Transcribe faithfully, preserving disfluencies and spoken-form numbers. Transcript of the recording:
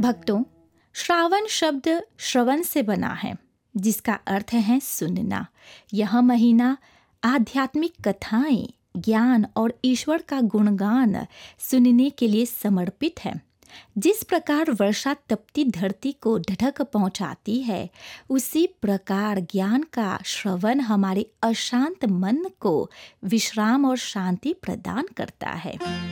भक्तों, श्रावण शब्द श्रवण से बना है, जिसका अर्थ है सुनना। यह महीना आध्यात्मिक कथाएं, ज्ञान और ईश्वर का गुणगान सुनने के लिए समर्पित है। जिस प्रकार वर्षा तपती धरती को ढटक पहुंचाती है, उसी प्रकार ज्ञान का श्रवण हमारे अशांत मन को विश्राम और शांति प्रदान करता है।